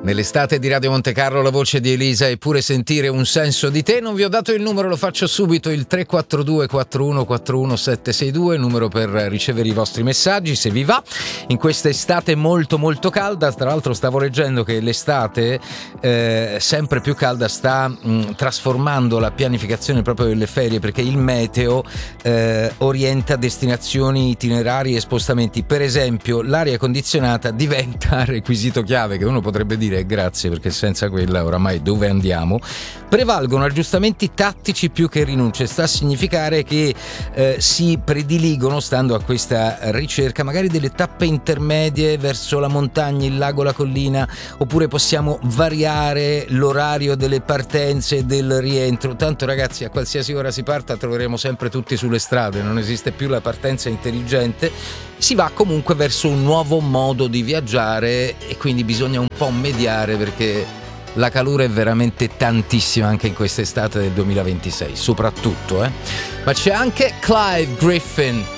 Nell'estate di Radio Monte Carlo la voce di Elisa e pure sentire un senso di te. Non vi ho dato il numero, lo faccio subito, il 342 4141 762, numero per ricevere i vostri messaggi se vi va. In questa estate molto molto calda, tra l'altro stavo leggendo che l'estate sempre più calda sta trasformando la pianificazione proprio delle ferie, perché il meteo orienta destinazioni, itinerari e spostamenti. Per esempio l'aria condizionata diventa requisito chiave, che uno potrebbe dire grazie, perché senza quella oramai dove andiamo? Prevalgono aggiustamenti tattici più che rinunce. Sta a significare che si prediligono, stando a questa ricerca, magari delle tappe intermedie verso la montagna, il lago, la collina, oppure possiamo variare l'orario delle partenze e del rientro. Tanto ragazzi, a qualsiasi ora si parta troveremo sempre tutti sulle strade, non esiste più la partenza intelligente, si va comunque verso un nuovo modo di viaggiare e quindi bisogna un po' mediare, perché la calura è veramente tantissima anche in quest'estate del 2026, soprattutto. Ma c'è anche Clive Griffin